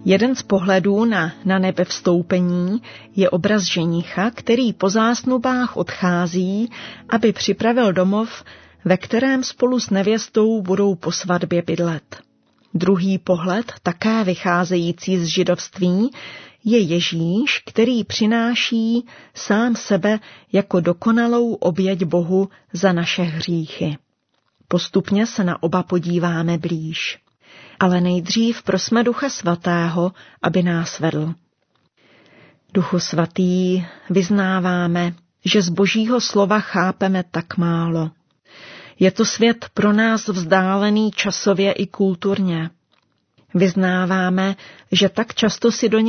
Jeden z pohledů na nebevstoupení je obraz ženicha, který po zásnubách odchází, aby připravil domov, ve kterém spolu s nevěstou budou po svatbě bydlet. Druhý pohled, také vycházející z židovství, je Ježíš, který přináší sám sebe jako dokonalou oběť Bohu za naše hříchy. Postupně se na oba podíváme blíž. Ale nejdřív prosme Ducha Svatého, aby nás vedl. Duchu Svatý, vyznáváme, že z Božího slova chápeme tak málo. Je to svět pro nás vzdálený časově i kulturně. Vyznáváme, že tak často si do něj